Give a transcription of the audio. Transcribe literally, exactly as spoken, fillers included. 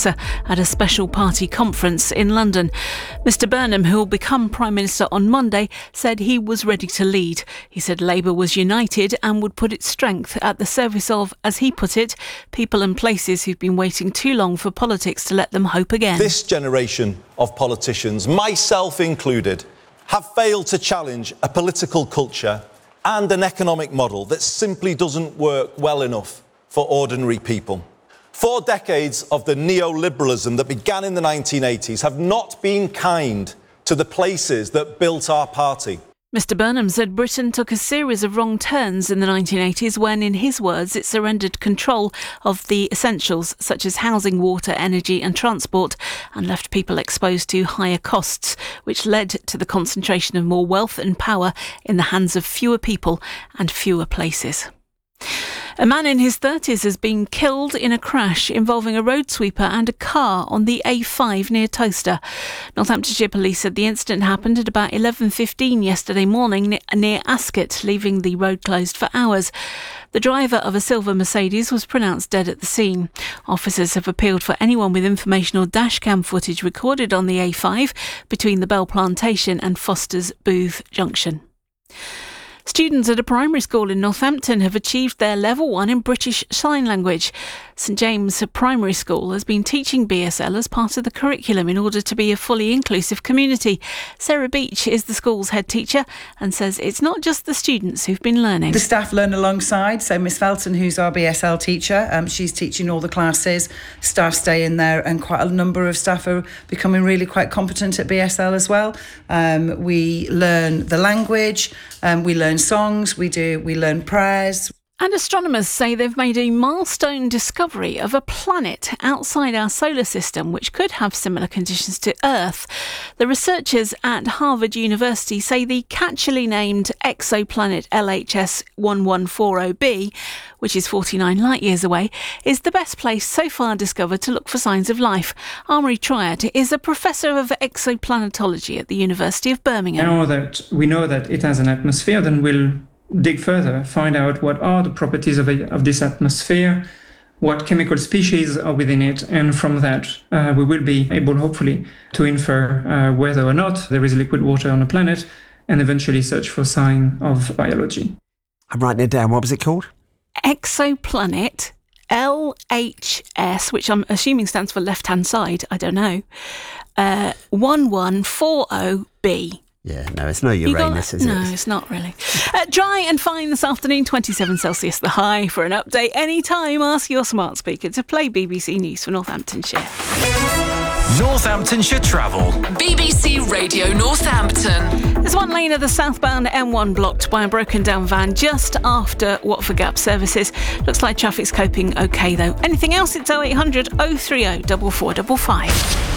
successor at a special party conference in London. Mister Burnham, who will become Prime Minister on Monday, said he was ready to lead. He said Labour was united and would put its strength at the service of, as he put it, people and places who've been waiting too long for politics to let them hope again. This generation of politicians, myself included, have failed to challenge a political culture and an economic model that simply doesn't work well enough for ordinary people. Four decades of the neoliberalism that began in the nineteen eighties have not been kind to the places that built our party. Mister Burnham said Britain took a series of wrong turns in the nineteen eighties when, in his words, it surrendered control of the essentials such as housing, water, energy and transport and left people exposed to higher costs, which led to the concentration of more wealth and power in the hands of fewer people and fewer places. A man in his thirties has been killed in a crash involving a road sweeper and a car on the A five near Towcester. Northamptonshire Police said the incident happened at about eleven fifteen yesterday morning near Ascot, leaving the road closed for hours. The driver of a silver Mercedes was pronounced dead at the scene. Officers have appealed for anyone with information or dashcam footage recorded on the A five between the Bell Plantation and Foster's Booth Junction. Students at a primary school in Northampton have achieved their level one in British Sign Language. St James Primary School has been teaching B S L as part of the curriculum in order to be a fully inclusive community. Sarah Beach is the school's head teacher and says it's not just the students who've been learning. The staff learn alongside, so Miss Felton, who's our B S L teacher, um, she's teaching all the classes. Staff stay in there and quite a number of staff are becoming really quite competent at B S L as well. Um, we learn the language, um, we learn songs, we do we learn prayers. And astronomers say they've made a milestone discovery of a planet outside our solar system which could have similar conditions to Earth. The researchers at Harvard University say the catchily named exoplanet L H S eleven forty b, which is forty-nine light years away, is the best place so far discovered to look for signs of life. Amory Triad is a professor of exoplanetology at the University of Birmingham. Now that we know that it has an atmosphere, then we'll dig further, find out what are the properties of, a, of this atmosphere, what chemical species are within it, and from that uh, we will be able, hopefully, to infer uh, whether or not there is liquid water on a planet and eventually search for sign of biology. I'm writing it down. What was it called? Exoplanet L H S, which I'm assuming stands for left-hand side, I don't know, uh, eleven forty b. Yeah, no, it's no Uranus, is it? No, it's not really. Uh, dry and fine this afternoon, twenty-seven Celsius the high. For an update anytime, ask your smart speaker to play B B C News for Northamptonshire. Northamptonshire Travel. B B C Radio Northampton. There's one lane of the southbound M one blocked by a broken down van just after Watford Gap services. Looks like traffic's coping OK though. Anything else, it's oh eight hundred oh three oh four four five five.